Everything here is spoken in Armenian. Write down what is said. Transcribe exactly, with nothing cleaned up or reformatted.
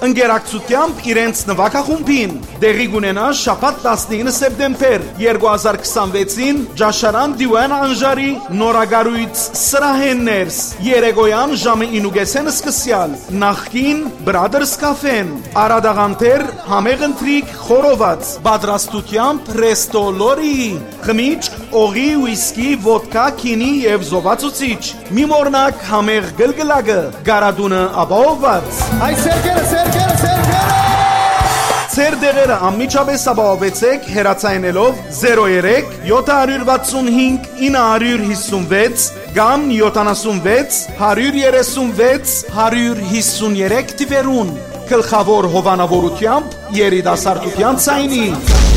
ընկերակցությամբ իրենց նվագախումբին։ Դեղի կունենա շաբաթ տասնինը սեպտեմբեր երկու հազար քսանվեցին Ջաշարան Դիվան Անժարի նորագարույց սրահեններս երեկոյան ժամը ինուգեսեն սկսյալ նախքին Brothers Cafe-ն Արադաղանտեր համեղ ընթրիք խորոված պատրաստությամբ Resto Lori խմիչք, օղի, ուիսկի, ոդկա, քինի եւ զովացուցիչ մի մորնակ համեղ գլգլակը գարադունը ապահովված Այ սերկերը սերկերը սերկերը Ձեր դեղերը անմիջապես ապահովեցեք հեռացայինելով zero three seven six five nine five six կամ յոթանասունվեց հարյուրերեսունվեց հարյուրհիսուներեք թիվերուն գլխավոր հովանավորությամբ երիտասարդության ցայնի